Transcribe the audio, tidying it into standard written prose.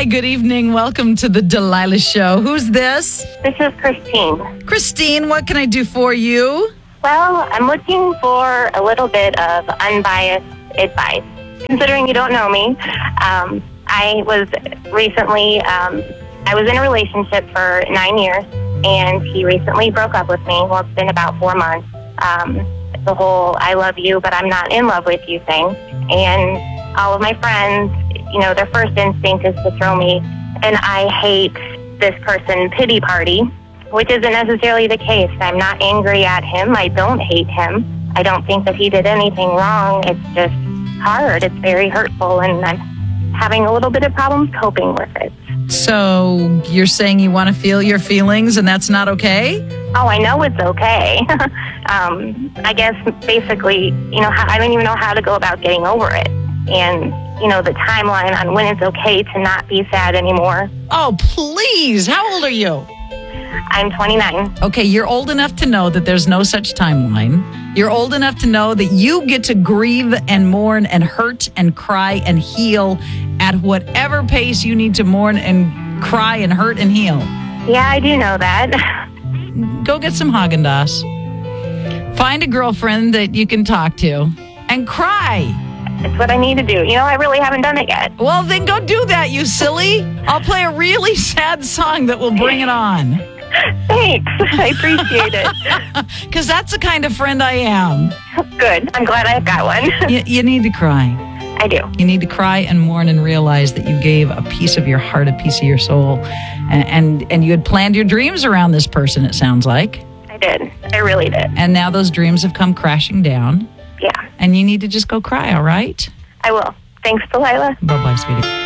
Hi, good evening. Welcome to the Delilah Show. Who's this? This is Christine. Christine, what can I do for you? Well, I'm looking for a little bit of unbiased advice. Considering you don't know me, I was recently, I was in a relationship for 9 years, and he recently broke up with me. Well, it's been about 4 months. The whole I love you, but I'm not in love with you thing. And all of my friends, their first instinct is to throw me an I hate this person pity party, which isn't necessarily the case. I'm not angry at him. I don't hate him. I don't think that he did anything wrong. It's just hard. It's very hurtful, and I'm having a little bit of problems coping with it. So you're saying you want to feel your feelings and that's not okay? Oh, I know it's okay. I guess basically, I don't even know how to go about getting over it. And, the timeline on when it's okay to not be sad anymore. Oh, please. How old are you? I'm 29. Okay, you're old enough to know that there's no such timeline. You're old enough to know that you get to grieve and mourn and hurt and cry and heal at whatever pace you need to mourn and cry and hurt and heal. Yeah, I do know that. Go get some Haagen-Dazs. Find a girlfriend that you can talk to and cry. It's what I need to do. I really haven't done it yet. Well, then go do that, you silly. I'll play a really sad song that will bring it on. Thanks. I appreciate it. Because that's the kind of friend I am. Good. I'm glad I've got one. You need to cry. I do. You need to cry and mourn and realize that you gave a piece of your heart, a piece of your soul, and you had planned your dreams around this person, it sounds like. I did. I really did. And now those dreams have come crashing down. Yeah. And you need to just go cry, all right? I will. Thanks, Delilah. Bye-bye, sweetie.